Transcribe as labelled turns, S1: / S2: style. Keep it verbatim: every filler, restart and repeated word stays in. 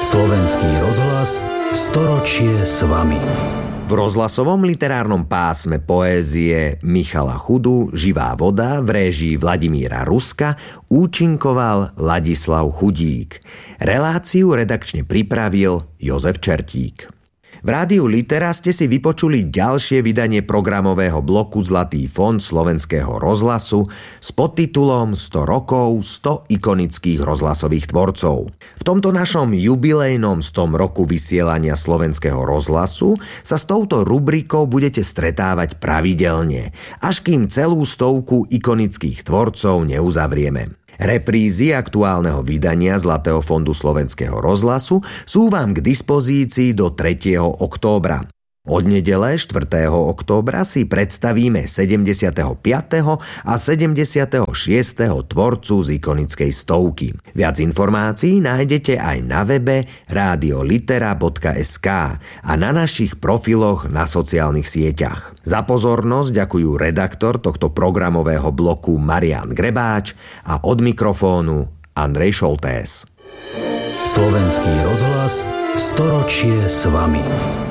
S1: Slovenský rozhlas storočie s vami.
S2: V rozhlasovom literárnom pásme poézie Michala Chudu Živá voda v réžii Vladimíra Ruska účinkoval Ladislav Chudík. Reláciu redakčne pripravil Jozef Čertík. V rádiu Litera ste si vypočuli ďalšie vydanie programového bloku Zlatý fond Slovenského rozhlasu s podtitulom sto rokov, sto ikonických rozhlasových tvorcov. V tomto našom jubilejnom stom roku vysielania Slovenského rozhlasu sa s touto rubrikou budete stretávať pravidelne, až kým celú stovku ikonických tvorcov neuzavrieme. Reprízy aktuálneho vydania Zlatého fondu Slovenského rozhlasu sú vám k dispozícii do tretieho októbra. Od nedele štvrtého októbra si predstavíme sedemdesiateho piateho a sedemdesiateho šiesteho tvorcu z ikonickej stovky. Viac informácií nájdete aj na webe radiolitera bodka es ká a na našich profiloch na sociálnych sieťach. Za pozornosť ďakujú redaktor tohto programového bloku Marián Grebáč a od mikrofónu Andrej Šoltés.
S1: Slovenský rozhlas storočie s vami.